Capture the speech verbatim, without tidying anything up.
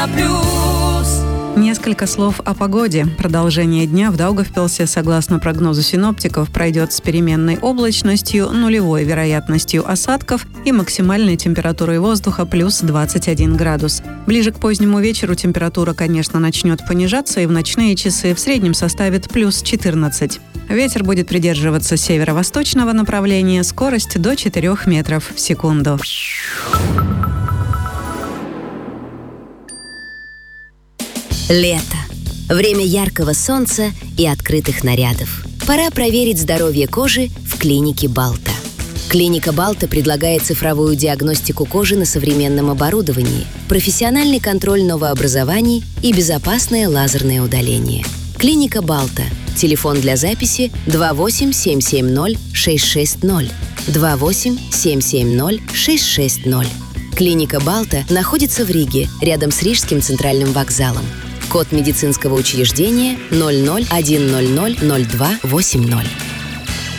Несколько слов о погоде. Продолжение дня в Даугавпилсе, согласно прогнозу синоптиков, пройдет с переменной облачностью, нулевой вероятностью осадков и максимальной температурой воздуха плюс двадцать один градус. Ближе к позднему вечеру температура, конечно, начнет понижаться и в ночные часы в среднем составит плюс четырнадцать. Ветер будет придерживаться северо-восточного направления, скорость до четырёх метров в секунду. Лето. Время яркого солнца и открытых нарядов. Пора проверить здоровье кожи в клинике Балта. Клиника Балта предлагает цифровую диагностику кожи на современном оборудовании, профессиональный контроль новообразований и безопасное лазерное удаление. Клиника Балта. Телефон для записи два восемь семь семь ноль шесть шесть ноль, два восемь семь семь ноль шесть шесть ноль. Клиника Балта находится в Риге, рядом с Рижским центральным вокзалом. Код медицинского учреждения ноль ноль один ноль ноль ноль два восемь ноль.